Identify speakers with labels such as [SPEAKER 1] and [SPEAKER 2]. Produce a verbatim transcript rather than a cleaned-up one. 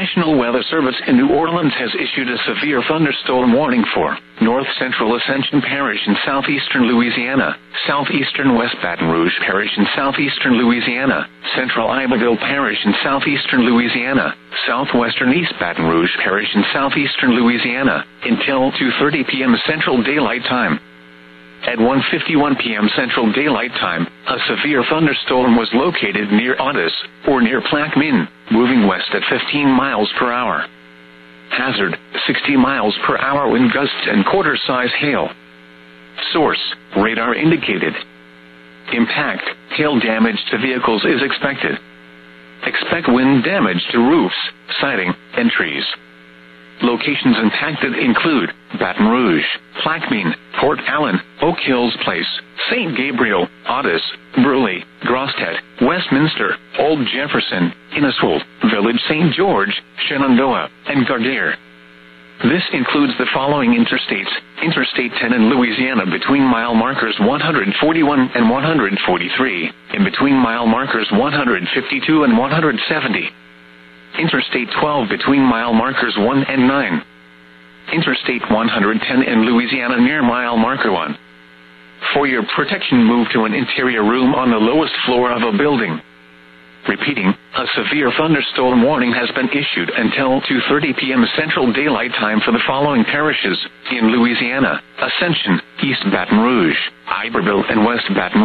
[SPEAKER 1] National Weather Service in New Orleans has issued a severe thunderstorm warning for North Central Ascension Parish in southeastern Louisiana, southeastern West Baton Rouge Parish in southeastern Louisiana, central Iberville Parish in southeastern Louisiana, southwestern East Baton Rouge Parish in southeastern Louisiana, until two thirty p m Central Daylight Time. At one fifty-one p m Central Daylight Time, a severe thunderstorm was located near Otis, or near Plaquemine, moving west at fifteen miles per hour. Hazard, sixty miles per hour wind gusts and quarter-size hail. Source, radar indicated. Impact, hail damage to vehicles is expected. Expect wind damage to roofs, siding, and trees. Locations impacted include Baton Rouge, Plaquemine, Port Allen, Oak Hills Place, Saint Gabriel, Otis, Burley, Grosset, Westminster, Old Jefferson, Inniswold, Village Saint George, Shenandoah, and Gardere. This includes the following interstates: Interstate ten in Louisiana between mile markers one forty-one and one forty-three, and between mile markers one fifty-two and one seventy. Interstate twelve between mile markers one and nine. Interstate one ten in Louisiana near mile marker one. For your protection, move to an interior room on the lowest floor of a building. Repeating, a severe thunderstorm warning has been issued until two thirty p m Central Daylight Time for the following parishes in Louisiana: Ascension, East Baton Rouge, Iberville, and West Baton Rouge.